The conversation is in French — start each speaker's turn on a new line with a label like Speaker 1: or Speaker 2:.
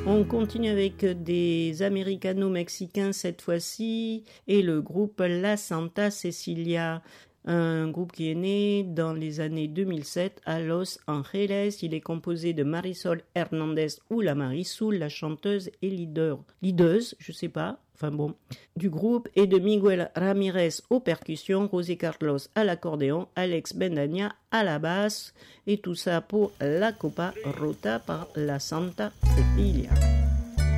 Speaker 1: On continue avec des américano-mexicains cette fois-ci et le groupe La Santa Cecilia. Un groupe qui est né dans les années 2007 à Los Angeles. Il est composé de Marisol Hernandez ou la Marisoul, la chanteuse et leaduse, je sais pas, enfin bon, du groupe, et de Miguel Ramirez aux percussions, José Carlos à l'accordéon, Alex Bendaña à la basse, et tout ça pour La Copa Rota par La Santa Cecilia.